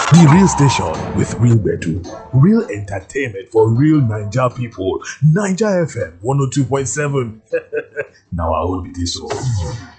The real station with real bedu, real entertainment for real Naija people. Naija FM 102.7. Now I will be this one.